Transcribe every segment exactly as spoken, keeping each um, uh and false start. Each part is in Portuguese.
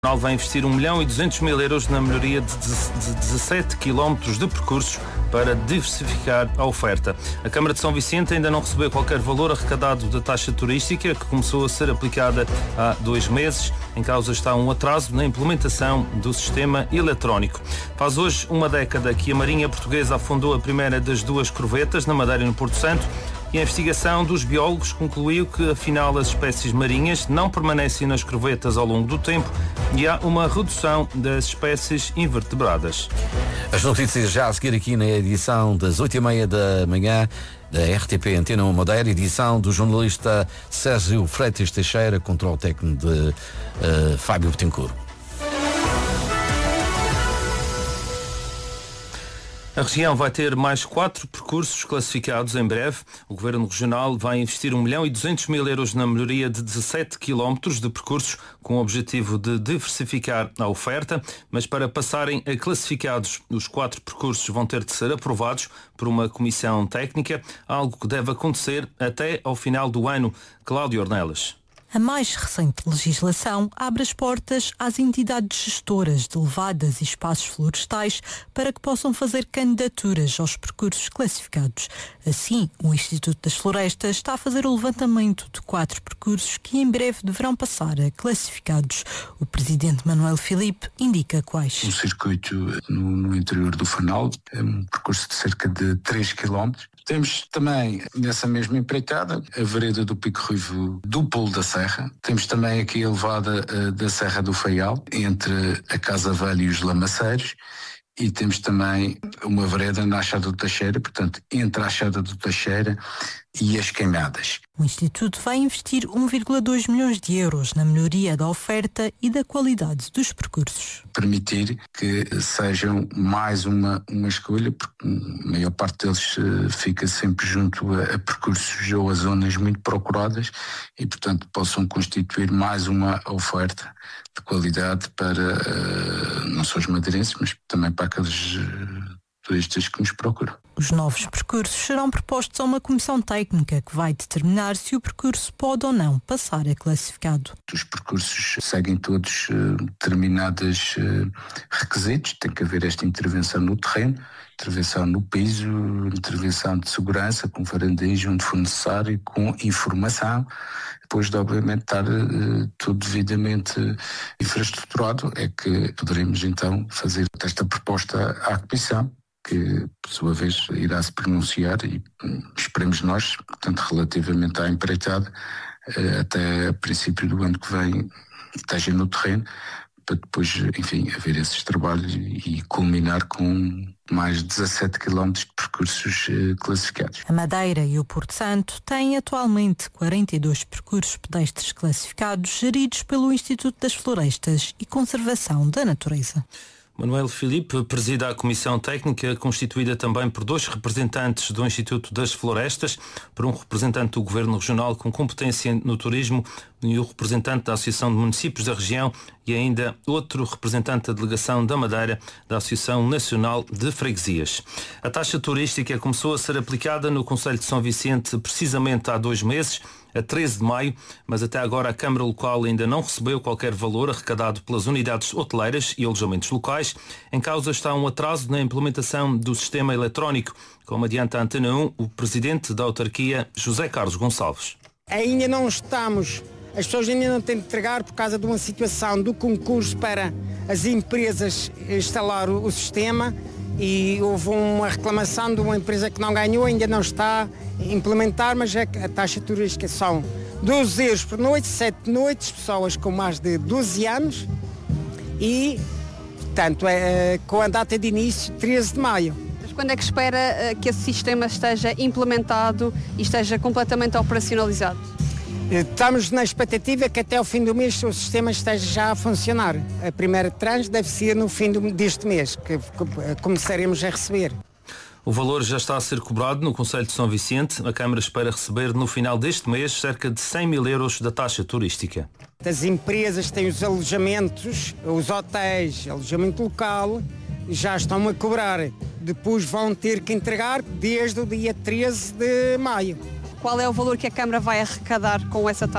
Vai investir um milhão e duzentos mil euros na melhoria de dezassete quilómetros de percursos para diversificar a oferta. A Câmara de São Vicente ainda não recebeu qualquer valor arrecadado da taxa turística, que começou a ser aplicada há dois meses. Em causa está um atraso na implementação do sistema eletrónico. Faz hoje uma década que a Marinha Portuguesa afundou a primeira das duas corvetas na Madeira e no Porto Santo. E a investigação dos biólogos concluiu que, afinal, as espécies marinhas não permanecem nas corvetas ao longo do tempo e há uma redução das espécies invertebradas. As notícias já a seguir aqui na edição das oito e meia da manhã da R T P Antena um Madeira, edição do jornalista Sérgio Freitas Teixeira, controle técnico de uh, Fábio Betancourt. A região vai ter mais quatro percursos classificados em breve. O Governo Regional vai investir um milhão e duzentos mil euros na melhoria de dezassete quilómetros de percursos, com o objetivo de diversificar a oferta, mas para passarem a classificados, os quatro percursos vão ter de ser aprovados por uma comissão técnica, algo que deve acontecer até ao final do ano. Cláudio Ornelas. A mais recente legislação abre as portas às entidades gestoras de levadas e espaços florestais para que possam fazer candidaturas aos percursos classificados. Assim, o Instituto das Florestas está a fazer o levantamento de quatro percursos que em breve deverão passar a classificados. O presidente Manuel Filipe indica quais. Um circuito no, no interior do Fanal, é um percurso de cerca de três quilómetros. Temos também, nessa mesma empreitada, a vereda do Pico Ruivo do Pulo da Serra. Temos também aqui a levada uh, da Serra do Faial, entre a Casa Velha e os Lamaceiros. E temos também uma vereda na Achada do Teixeira, portanto, entre a Achada do Teixeira e as Queimadas. O Instituto vai investir um vírgula dois milhões de euros na melhoria da oferta e da qualidade dos percursos. Permitir que sejam mais uma, uma escolha, porque a maior parte deles uh, fica sempre junto a, a percursos ou a zonas muito procuradas e, portanto, possam constituir mais uma oferta de qualidade para uh, não só os madeirenses, mas também para aqueles uh, turistas que nos procuram. Os novos percursos serão propostos a uma comissão técnica que vai determinar se o percurso pode ou não passar a classificado. Os percursos seguem todos uh, determinados uh, requisitos. Tem que haver esta intervenção no terreno, intervenção no piso, intervenção de segurança, com varandejo onde for necessário, com informação. Depois de, obviamente, estar uh, tudo devidamente uh, infraestruturado, é que poderemos, então, fazer esta proposta à Comissão, que, por sua vez, irá se pronunciar e um, esperemos nós, portanto, relativamente à empreitada, uh, até a princípio do ano que vem, esteja no terreno, para depois, enfim, haver esses trabalhos e culminar com mais dezassete quilómetros de percursos eh, classificados. A Madeira e o Porto Santo têm atualmente quarenta e dois percursos pedestres classificados, geridos pelo Instituto das Florestas e Conservação da Natureza. Manuel Filipe presida a comissão técnica, constituída também por dois representantes do Instituto das Florestas, por um representante do Governo Regional com competência no turismo e o representante da Associação de Municípios da Região e ainda outro representante da Delegação da Madeira da Associação Nacional de Freguesias. A taxa turística começou a ser aplicada no Concelho de São Vicente precisamente há dois meses, a treze de maio, mas até agora a Câmara Local ainda não recebeu qualquer valor arrecadado pelas unidades hoteleiras e alojamentos locais. Em causa está um atraso na implementação do sistema eletrónico, como adianta a Antena um, o presidente da autarquia, José Carlos Gonçalves. Ainda não estamos, as pessoas ainda não têm de entregar por causa de uma situação do concurso para as empresas instalar o, o sistema e houve uma reclamação de uma empresa que não ganhou, ainda não está a implementar, mas é que a taxa turística são doze euros por noite, sete noites, pessoas com mais de doze anos e, portanto, é, com a data de início treze de maio. Mas quando é que espera que esse sistema esteja implementado e esteja completamente operacionalizado? Estamos na expectativa que até ao fim do mês o sistema esteja já a funcionar. A primeira tranche deve ser no fim do, deste mês, que começaremos a receber. O valor já está a ser cobrado no Concelho de São Vicente. A Câmara espera receber no final deste mês cerca de cem mil euros da taxa turística. As empresas têm os alojamentos, os hotéis, alojamento local, já estão a cobrar. Depois vão ter que entregar desde o dia treze de maio. Qual é o valor que a Câmara vai arrecadar com essa taxa?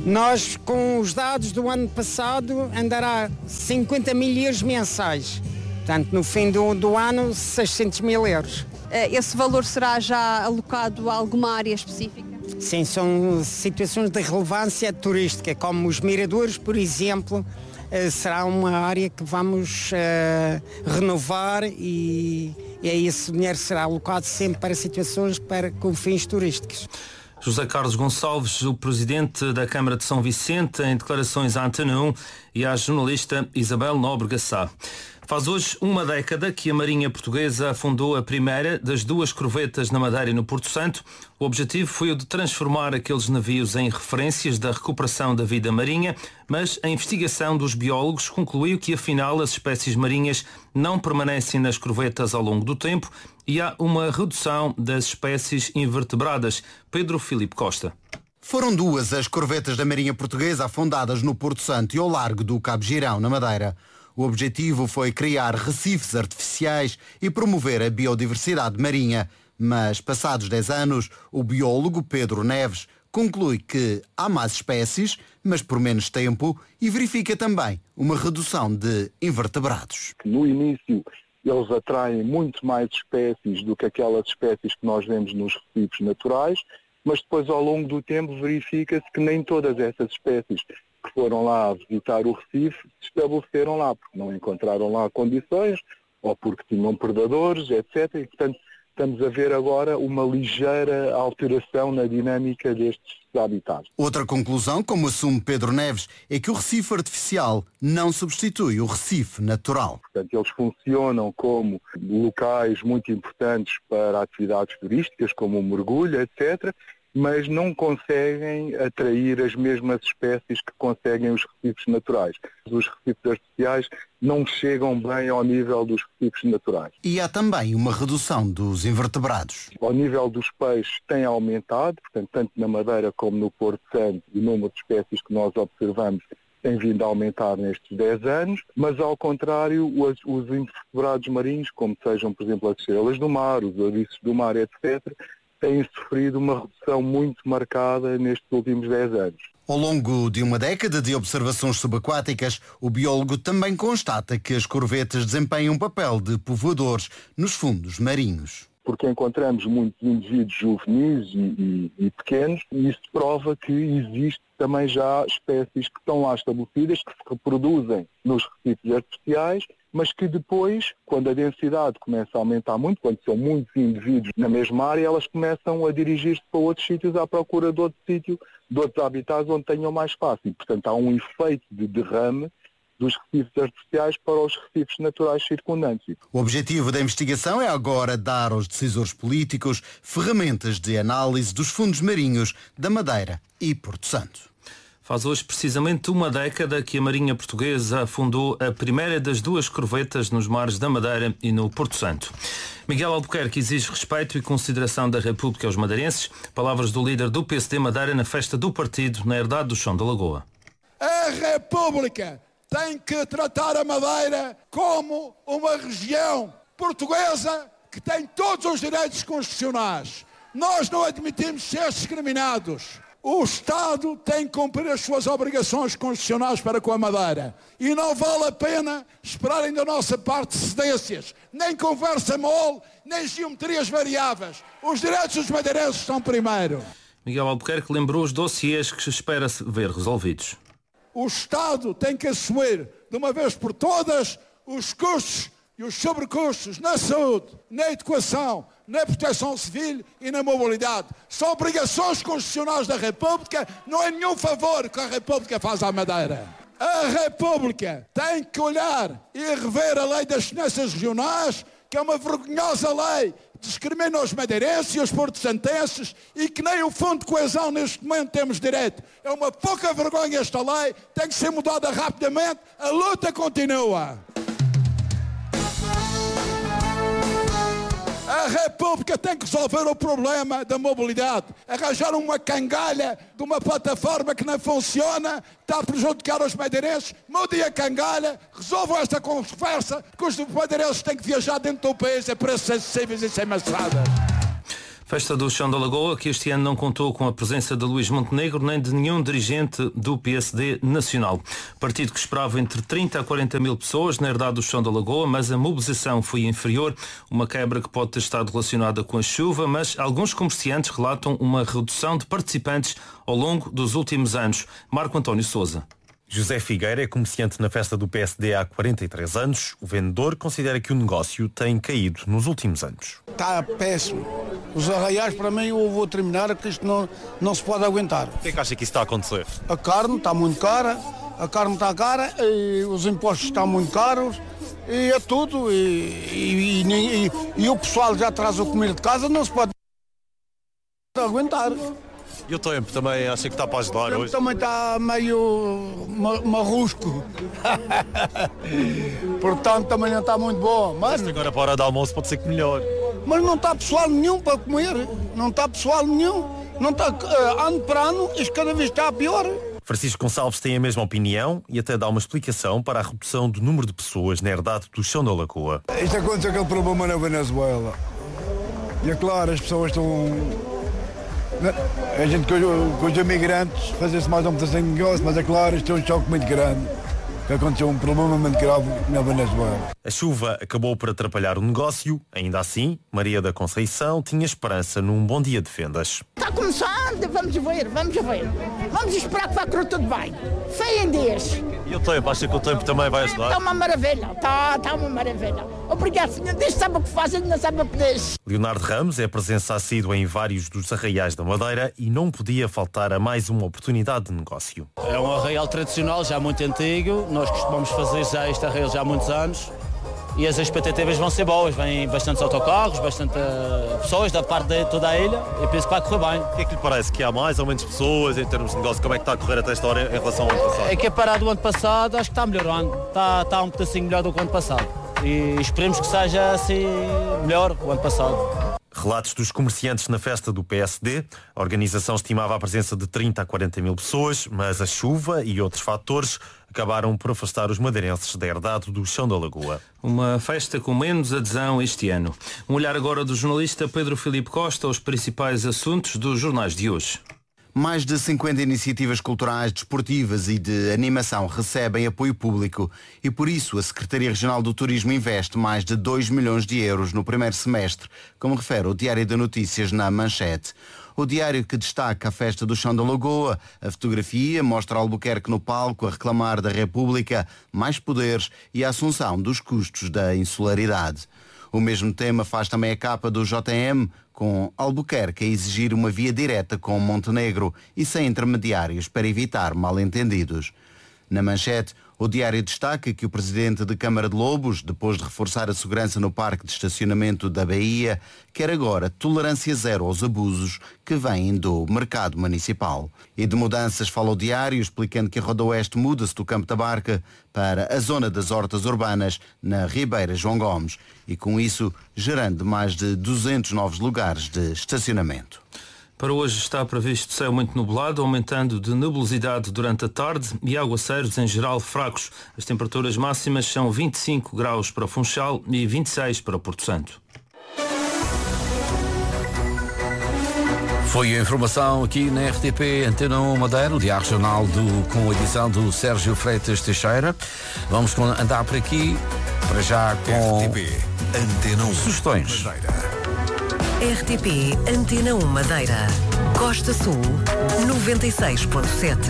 Nós, com os dados do ano passado, andará cinquenta mil euros mensais. Portanto, no fim do, do ano, seiscentos mil euros. Esse valor será já alocado a alguma área específica? Sim, são situações de relevância turística, como os miradores, por exemplo, será uma área que vamos uh, renovar e, e esse dinheiro será alocado sempre para situações para, com fins turísticos. José Carlos Gonçalves, o presidente da Câmara de São Vicente, em declarações à Antena um e à jornalista Isabel Nóbrega Sá. Faz hoje uma década que a Marinha Portuguesa afundou a primeira das duas corvetas na Madeira e no Porto Santo. O objetivo foi o de transformar aqueles navios em referências da recuperação da vida marinha, mas a investigação dos biólogos concluiu que afinal as espécies marinhas não permanecem nas corvetas ao longo do tempo e há uma redução das espécies invertebradas. Pedro Filipe Costa. Foram duas as corvetas da Marinha Portuguesa afundadas no Porto Santo e ao largo do Cabo Girão, na Madeira. O objetivo foi criar recifes artificiais e promover a biodiversidade marinha. Mas, passados dez anos, o biólogo Pedro Neves conclui que há mais espécies, mas por menos tempo, e verifica também uma redução de invertebrados. No início, eles atraem muito mais espécies do que aquelas espécies que nós vemos nos recifes naturais, mas depois, ao longo do tempo, verifica-se que nem todas essas espécies que foram lá visitar o Recife se estabeleceram lá, porque não encontraram lá condições, ou porque tinham predadores, etcétera. E, portanto, estamos a ver agora uma ligeira alteração na dinâmica destes habitats. Outra conclusão, como assume Pedro Neves, é que o Recife artificial não substitui o Recife natural. Portanto, eles funcionam como locais muito importantes para atividades turísticas, como o mergulho, etcétera, mas não conseguem atrair as mesmas espécies que conseguem os recifes naturais. Os recifes artificiais não chegam bem ao nível dos recifes naturais. E há também uma redução dos invertebrados. Ao nível dos peixes tem aumentado, portanto, tanto na Madeira como no Porto Santo, o número de espécies que nós observamos tem vindo a aumentar nestes dez anos, mas ao contrário, os, os invertebrados marinhos, como sejam, por exemplo, as estrelas do mar, os ouriços do mar, etcétera, têm sofrido uma redução muito marcada nestes últimos dez anos. Ao longo de uma década de observações subaquáticas, o biólogo também constata que as corvetas desempenham um papel de povoadores nos fundos marinhos. Porque encontramos muitos indivíduos juvenis e, e, e pequenos, e isso prova que existe também já espécies que estão lá estabelecidas, que se reproduzem nos recifes artificiais, mas que depois, quando a densidade começa a aumentar muito, quando são muitos indivíduos na mesma área, elas começam a dirigir-se para outros sítios à procura de outro sítio, de outros habitats onde tenham mais espaço. E, portanto, há um efeito de derrame dos recifes artificiais para os recifes naturais circundantes. O objetivo da investigação é agora dar aos decisores políticos ferramentas de análise dos fundos marinhos da Madeira e Porto Santo. Faz hoje precisamente uma década que a Marinha Portuguesa afundou a primeira das duas corvetas nos mares da Madeira e no Porto Santo. Miguel Albuquerque exige respeito e consideração da República aos madeirenses. Palavras do líder do P S D Madeira na festa do partido na herdade do Chão da Lagoa. A República tem que tratar a Madeira como uma região portuguesa que tem todos os direitos constitucionais. Nós não admitimos ser discriminados. O Estado tem que cumprir as suas obrigações constitucionais para com a Madeira. E não vale a pena esperarem da nossa parte cedências, nem conversa mole, nem geometrias variáveis. Os direitos dos madeirenses estão primeiro. Miguel Albuquerque lembrou os dossiês que espera ver resolvidos. O Estado tem que assumir, de uma vez por todas, os custos e os sobrecustos na saúde, na educação, na proteção civil e na mobilidade. São obrigações constitucionais da República, não é nenhum favor que a República faz à Madeira. A República tem que olhar e rever a lei das finanças regionais, que é uma vergonhosa lei, discrimina os madeirenses e os porto-santenses e que nem o Fundo de Coesão neste momento temos direito. É uma pouca vergonha esta lei, tem que ser mudada rapidamente, a luta continua. A República tem que resolver o problema da mobilidade, arranjar uma cangalha de uma plataforma que não funciona, está a prejudicar os madeirenses, mudem a cangalha, resolvam esta conversa, que os madeirenses têm que viajar dentro do país a preços acessíveis e sem maçadas. Festa do Chão da Lagoa, que este ano não contou com a presença de Luís Montenegro nem de nenhum dirigente do P S D nacional. Partido que esperava entre trinta a quarenta mil pessoas na herdade do Chão da Lagoa, mas a mobilização foi inferior, uma quebra que pode ter estado relacionada com a chuva, mas alguns comerciantes relatam uma redução de participantes ao longo dos últimos anos. Marco António Sousa. José Figueira é comerciante na festa do P S D há quarenta e três anos. O vendedor considera que o negócio tem caído nos últimos anos. Está péssimo. Os arraiais, para mim, eu vou terminar, porque isto não, não se pode aguentar. O que é que acha que isso está a acontecer? A carne está muito cara, a carne está cara, e os impostos estão muito caros, e é tudo. E, e, e, e, e o pessoal já traz o comer de casa, não se pode aguentar. E o tempo também acha que está para ajudar o tempo hoje? Também está meio ma, marrusco. Portanto, também não está muito bom. Mas agora para a hora do almoço pode ser que melhor. Mas não está pessoal nenhum para comer. Não está pessoal nenhum. Não está, uh, ano para ano, isto cada vez está pior. Francisco Gonçalves tem a mesma opinião e até dá uma explicação para a redução do número de pessoas na herdade do Chão da Lagoa. Isto aconteceu aquele problema na Venezuela. E é claro, as pessoas estão... A gente com os, com os imigrantes fazia-se mais um pedacinho de negócio, mas é claro, isto é um choque muito grande. Que aconteceu um problema muito grave na Venezuela. A chuva acabou por atrapalhar o negócio. Ainda assim, Maria da Conceição tinha esperança num bom dia de vendas. Está começando, vamos ver, vamos ver. Vamos esperar que vai correr tudo bem. Fé em Deus. E o tempo? Acha que o tempo também vai ajudar? Está uma maravilha, está, está uma maravilha. Obrigado, senhor. Deus sabe o que faz, ele não sabe o que deixa. Leonardo Ramos é presença assídua em vários dos arraiais da Madeira e não podia faltar a mais uma oportunidade de negócio. É um arraial tradicional, já muito antigo. Nós costumamos fazer já este arraial já há muitos anos. E as expectativas vão ser boas, vêm bastantes autocarros, bastante uh, pessoas da parte de toda a ilha e penso que vai correr bem. O que é que lhe parece? Que há mais ou menos pessoas em termos de negócio? Como é que está a correr até esta hora em relação ao ano passado? É que a parada do ano passado acho que está melhorando, está, está um pedacinho melhor do que o ano passado e esperemos que seja assim melhor que o ano passado. Relatos dos comerciantes na festa do P S D. A organização estimava a presença de trinta a quarenta mil pessoas, mas a chuva e outros fatores acabaram por afastar os madeirenses da herdade do Chão da Lagoa. Uma festa com menos adesão este ano. Um olhar agora do jornalista Pedro Filipe Costa aos principais assuntos dos jornais de hoje. Mais de cinquenta iniciativas culturais, desportivas e de animação recebem apoio público e por isso a Secretaria Regional do Turismo investe mais de dois milhões de euros no primeiro semestre, como refere o Diário de Notícias na Manchete. O diário que destaca a festa do Chão da Lagoa, a fotografia mostra Albuquerque no palco a reclamar da República mais poderes e a assunção dos custos da insularidade. O mesmo tema faz também a capa do J M, com Albuquerque a exigir uma via direta com Montenegro e sem intermediários para evitar mal-entendidos. Na Manchete, o diário destaca que o presidente de Câmara de Lobos, depois de reforçar a segurança no parque de estacionamento da Bahia, quer agora tolerância zero aos abusos que vêm do mercado municipal. E de mudanças fala o diário, explicando que a Rodoeste muda-se do Campo da Barca para a zona das hortas urbanas na Ribeira João Gomes e com isso gerando mais de duzentos novos lugares de estacionamento. Para hoje está previsto céu muito nublado, aumentando de nebulosidade durante a tarde e aguaceiros em geral fracos. As temperaturas máximas são vinte e cinco graus para Funchal e vinte e seis para Porto Santo. Foi a informação aqui na R T P Antena um Madeira, o Diário Regional do, com a edição do Sérgio Freitas Teixeira. Vamos andar por aqui, para já com R T P Antena um sugestões. Madeira. R T P Antena um Madeira. Costa Sul, noventa e seis ponto sete.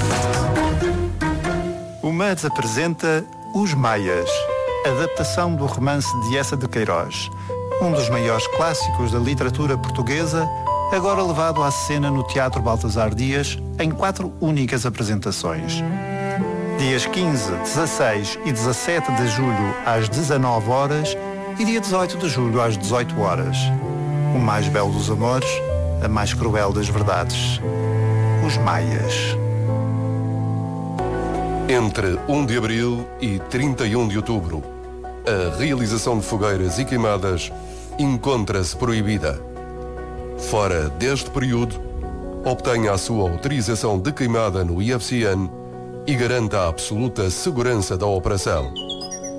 O M A D S apresenta Os Maias, adaptação do romance de Essa de Queiroz, um dos maiores clássicos da literatura portuguesa, agora levado à cena no Teatro Baltasar Dias em quatro únicas apresentações. Dias quinze, dezasseis e dezassete de julho às dezanove horas e dia dezoito de julho às dezoito horas. O mais belo dos amores, a mais cruel das verdades. Os Maias. Entre um de abril e trinta e um de outubro, a realização de fogueiras e queimadas encontra-se proibida. Fora deste período, obtenha a sua autorização de queimada no I F C N e garanta a absoluta segurança da operação.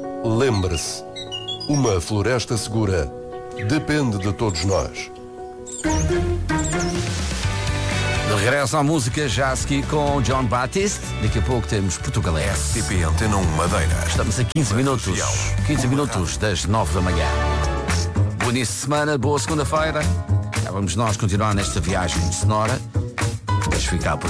Lembre-se, uma floresta segura depende de todos nós. De regresso à música, já a seguir com John Batiste. Daqui a pouco temos Portugalês. R T P Antena um Madeira. Estamos a quinze minutos. quinze minutos das nove da manhã. Bom início de semana, boa segunda-feira. Já vamos nós continuar nesta viagem sonora. Deixa ficar por